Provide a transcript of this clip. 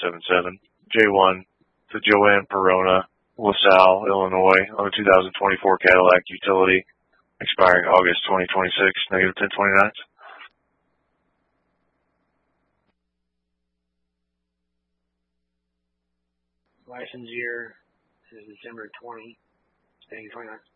977. J1 to Joanne Perona, LaSalle, Illinois, on the 2024 Cadillac Utility, expiring August 2026, negative 1029. License year is December 20, 29.